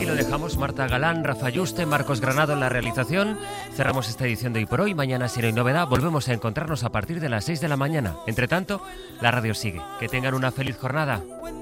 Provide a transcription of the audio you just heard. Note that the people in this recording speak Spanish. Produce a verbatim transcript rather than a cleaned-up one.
lo dejamos. Marta Galán, Rafa Yuste, Marcos Granado en la realización. Cerramos esta edición de Hoy por Hoy. Mañana, si no hay novedad, volvemos a encontrarnos a partir de las seis de la mañana. Entre tanto, la radio sigue. Que tengan una feliz jornada.